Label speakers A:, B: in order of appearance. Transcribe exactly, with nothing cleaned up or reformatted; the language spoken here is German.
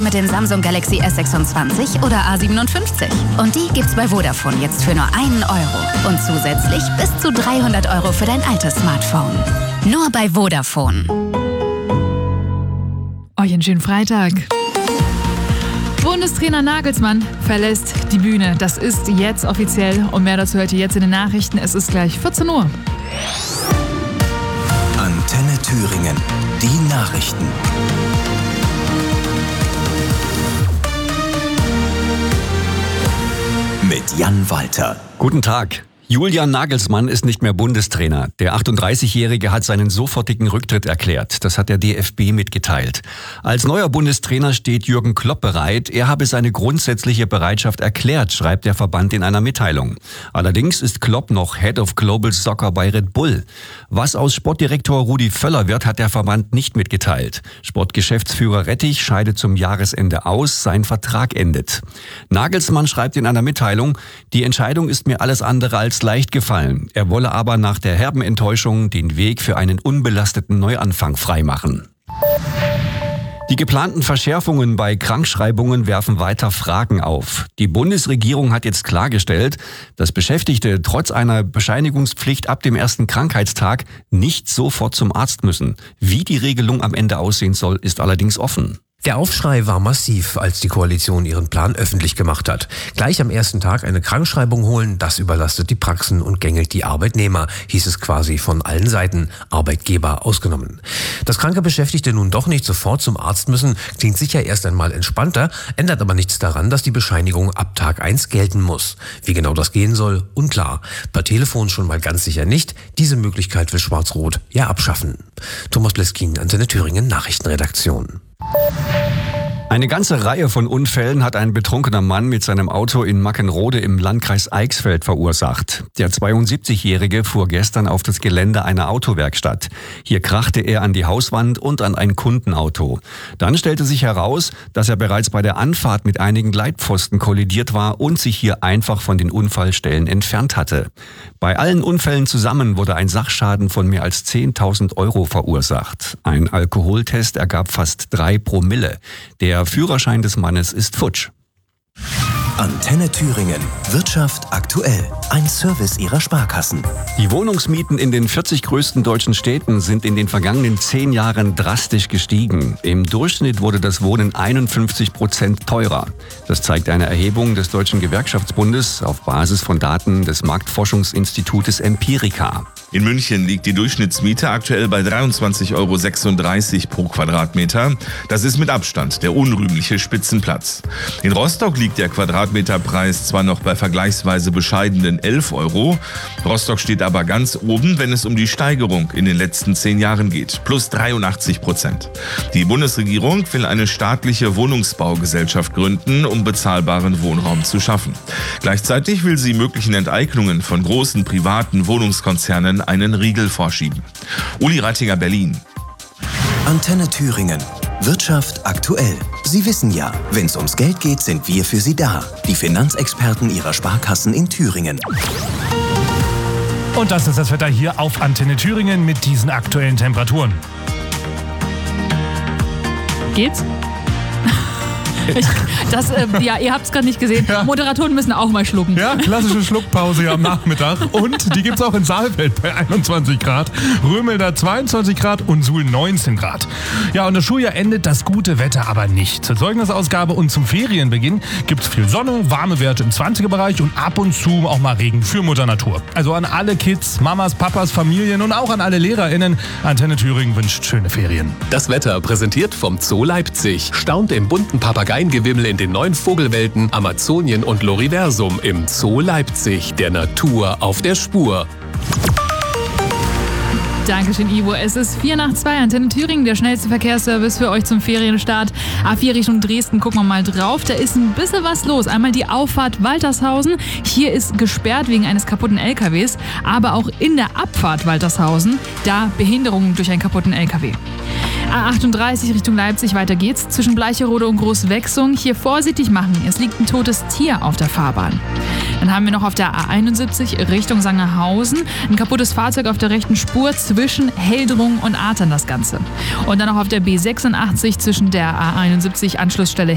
A: mit den Samsung Galaxy S sechsundzwanzig oder A siebenundfünfzig. Und die gibt's bei Vodafone jetzt für nur einen Euro. Und zusätzlich bis zu dreihundert Euro für dein altes Smartphone. Nur bei Vodafone.
B: Euch einen schönen Freitag. Bundestrainer Nagelsmann verlässt die Bühne. Das ist jetzt offiziell. Und mehr dazu hört ihr jetzt in den Nachrichten. Es ist gleich vierzehn Uhr.
C: Antenne Thüringen. Die Nachrichten. Mit Jan Walter.
D: Guten Tag. Julian Nagelsmann ist nicht mehr Bundestrainer. Der achtunddreißigjährige hat seinen sofortigen Rücktritt erklärt. Das hat der D F B mitgeteilt. Als neuer Bundestrainer steht Jürgen Klopp bereit. Er habe seine grundsätzliche Bereitschaft erklärt, schreibt der Verband in einer Mitteilung. Allerdings ist Klopp noch Head of Global Soccer bei Red Bull. Was aus Sportdirektor Rudi Völler wird, hat der Verband nicht mitgeteilt. Sportgeschäftsführer Rettich scheidet zum Jahresende aus. Sein Vertrag endet. Nagelsmann schreibt in einer Mitteilung, die Entscheidung ist mir alles andere als leicht gefallen. Er wolle aber nach der herben Enttäuschung den Weg für einen unbelasteten Neuanfang freimachen. Die geplanten Verschärfungen bei Krankschreibungen werfen weiter Fragen auf. Die Bundesregierung hat jetzt klargestellt, dass Beschäftigte trotz einer Bescheinigungspflicht ab dem ersten Krankheitstag nicht sofort zum Arzt müssen. Wie die Regelung am Ende aussehen soll, ist allerdings offen.
E: Der Aufschrei war massiv, als die Koalition ihren Plan öffentlich gemacht hat. Gleich am ersten Tag eine Krankschreibung holen, das überlastet die Praxen und gängelt die Arbeitnehmer, hieß es quasi von allen Seiten, Arbeitgeber ausgenommen. Dass kranke Beschäftigte nun doch nicht sofort zum Arzt müssen, klingt sicher erst einmal entspannter, ändert aber nichts daran, dass die Bescheinigung ab Tag eins gelten muss. Wie genau das gehen soll, unklar. Per Telefon schon mal ganz sicher nicht. Diese Möglichkeit will Schwarz-Rot ja abschaffen. Thomas Bleskin, Antenne Thüringen, Nachrichtenredaktion.
D: Eine ganze Reihe von Unfällen hat ein betrunkener Mann mit seinem Auto in Mackenrode im Landkreis Eichsfeld verursacht. Der zweiundsiebzigjährige fuhr gestern auf das Gelände einer Autowerkstatt. Hier krachte er an die Hauswand und an ein Kundenauto. Dann stellte sich heraus, dass er bereits bei der Anfahrt mit einigen Leitpfosten kollidiert war und sich hier einfach von den Unfallstellen entfernt hatte. Bei allen Unfällen zusammen wurde ein Sachschaden von mehr als zehntausend Euro verursacht. Ein Alkoholtest ergab fast drei Promille. Der Der Führerschein des Mannes ist futsch.
C: Antenne Thüringen. Wirtschaft aktuell. Ein Service Ihrer Sparkassen.
D: Die Wohnungsmieten in den vierzig größten deutschen Städten sind in den vergangenen zehn Jahren drastisch gestiegen. Im Durchschnitt wurde das Wohnen einundfünfzig Prozent teurer. Das zeigt eine Erhebung des Deutschen Gewerkschaftsbundes auf Basis von Daten des Marktforschungsinstitutes Empirica.
F: In München liegt die Durchschnittsmiete aktuell bei dreiundzwanzig Euro sechsunddreißig pro Quadratmeter. Das ist mit Abstand der unrühmliche Spitzenplatz. In Rostock liegt der Quadratmeterpreis zwar noch bei vergleichsweise bescheidenen elf Euro. Rostock steht aber ganz oben, wenn es um die Steigerung in den letzten zehn Jahren geht. Plus dreiundachtzig Prozent. Die Bundesregierung will eine staatliche Wohnungsbaugesellschaft gründen, um bezahlbaren Wohnraum zu schaffen. Gleichzeitig will sie möglichen Enteignungen von großen privaten Wohnungskonzernen einen Riegel vorschieben. Uli Rattinger, Berlin.
C: Antenne Thüringen. Wirtschaft aktuell. Sie wissen ja, wenn es ums Geld geht, sind wir für Sie da. Die Finanzexperten Ihrer Sparkassen in Thüringen.
G: Und das ist das Wetter hier auf Antenne Thüringen mit diesen aktuellen Temperaturen.
B: Geht's? Ich, das, äh, ja, ihr habt es gerade nicht gesehen.
G: Ja.
B: Moderatoren müssen auch mal schlucken.
G: Ja, klassische Schluckpause hier am Nachmittag. Und die gibt's auch in Saalfeld bei einundzwanzig Grad, Römelda zweiundzwanzig Grad und Suhl neunzehn Grad. Ja, und das Schuljahr endet das gute Wetter aber nicht. Zur Zeugnisausgabe und zum Ferienbeginn gibt's viel Sonne, warme Werte im zwanziger-Bereich und ab und zu auch mal Regen für Mutter Natur. Also an alle Kids, Mamas, Papas, Familien und auch an alle LehrerInnen. Antenne Thüringen wünscht schöne Ferien.
H: Das Wetter präsentiert vom Zoo Leipzig. Staunt im bunten Papageiengewimmel in den neuen Vogelwelten Amazonien und Loriversum im Zoo Leipzig. Der Natur auf der Spur.
B: Dankeschön, Ivo. Es ist vier nach zwei, Antenne Thüringen, der schnellste Verkehrsservice für euch zum Ferienstart. A vier Richtung Dresden, gucken wir mal drauf. Da ist ein bisschen was los. Einmal die Auffahrt Waltershausen. Hier ist gesperrt wegen eines kaputten L K Ws. Aber auch in der Abfahrt Waltershausen, da Behinderungen durch einen kaputten L K W. A achtunddreißig Richtung Leipzig, weiter geht's. Zwischen Bleicherode und Großwechsung. Hier vorsichtig machen. Es liegt ein totes Tier auf der Fahrbahn. Dann haben wir noch auf der A einundsiebzig Richtung Sangerhausen ein kaputtes Fahrzeug auf der rechten Spur zwischen Heldrung und Artern das Ganze. Und dann noch auf der B sechsundachtzig zwischen der A einundsiebzig Anschlussstelle